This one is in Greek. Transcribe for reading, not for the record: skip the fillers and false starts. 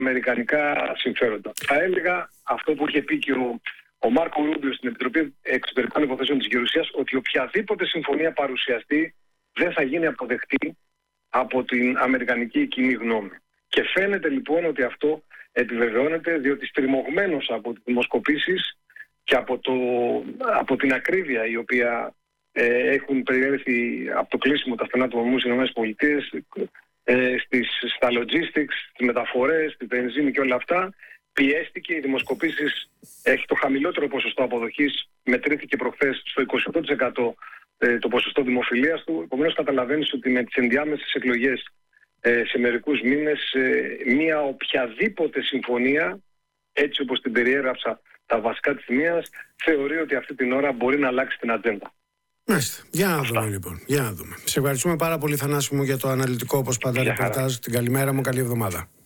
αμερικανικά συμφέροντα. Θα έλεγα αυτό που είχε πει και ο Μάρκο Ρούμπιο στην Επιτροπή Εξωτερικών Υποθέσεων της Γερουσίας, ότι οποιαδήποτε συμφωνία παρουσιαστεί δεν θα γίνει αποδεκτή από την αμερικανική κοινή γνώμη. Και φαίνεται λοιπόν ότι αυτό επιβεβαιώνεται, διότι στριμωγμένος από τις δημοσκοπήσεις και από την ακρίβεια η οποία έχουν περιέλθει από το κλείσιμο τα στενά του νομού στις ΗΠΑ, στα logistics, στις μεταφορές, στη βενζίνη και όλα αυτά, πιέστηκε. Οι δημοσκοπήσεις έχει το χαμηλότερο ποσοστό αποδοχής, μετρήθηκε προχθές στο 28% το ποσοστό δημοφιλίας του. Επομένως καταλαβαίνεις ότι με τις ενδιάμεσες εκλογές σε μερικούς μήνες μία οποιαδήποτε συμφωνία, έτσι όπως την περιέγραψα τα βασικά της μίας, θεωρεί ότι αυτή την ώρα μπορεί να αλλάξει την ατζέντα. Μάλιστα. Για να δούμε λοιπόν. Για να δούμε. Σε ευχαριστούμε πάρα πολύ, Θανάση μου, για το αναλυτικό όπως πάντα ρεπορτάζ. Την καλημέρα μου, καλή εβδομάδα.